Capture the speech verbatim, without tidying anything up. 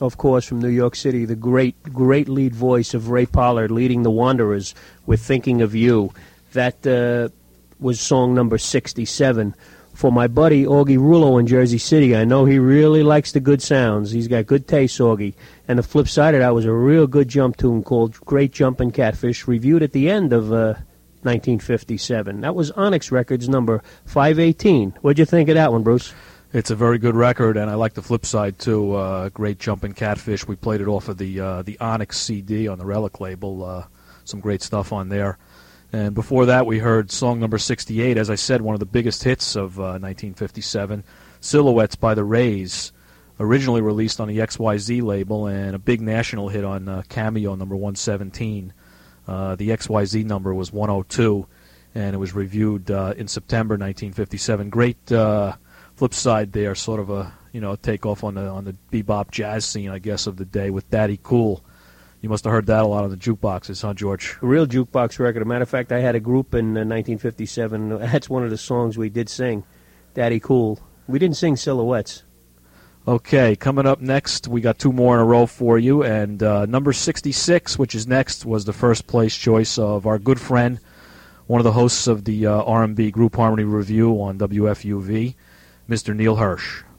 of course, from New York City, the great, great lead voice of Ray Pollard leading the Wanderers with Thinking of You. That uh, was song number sixty-seven. For my buddy Augie Rullo in Jersey City, I know he really likes the good sounds. He's got good taste, Augie. And the flip side of that was a real good jump tune called Great Jumpin' Catfish, reviewed at the end of uh, nineteen fifty-seven. That was Onyx Records number five eighteen. What'd you think of that one, Bruce? It's a very good record, and I like the flip side, too. Uh, Great Jumpin' Catfish. We played it off of the uh, the Onyx C D on the Relic label. Uh, some great stuff on there. And before that, we heard song number sixty-eight, as I said, one of the biggest hits of uh, nineteen fifty-seven, Silhouettes by the Rays, originally released on the X Y Z label, and a big national hit on uh, Cameo, number one seventeen. Uh, the X Y Z number was one oh two, and it was reviewed uh, in September nineteen fifty-seven. Great uh, flip side there, sort of a you know takeoff on the on the bebop jazz scene, I guess, of the day with Daddy Cool. You must have heard that a lot on the jukeboxes, huh, George? A real jukebox record. As a matter of fact, I had a group in uh, nineteen fifty-seven. That's one of the songs we did sing, Daddy Cool. We didn't sing Silhouettes. Okay, coming up next, we got two more in a row for you. And uh, number sixty-six, which is next, was the first place choice of our good friend, one of the hosts of the uh, R and B Group Harmony Review on W F U V, Mister Neil Hirsch.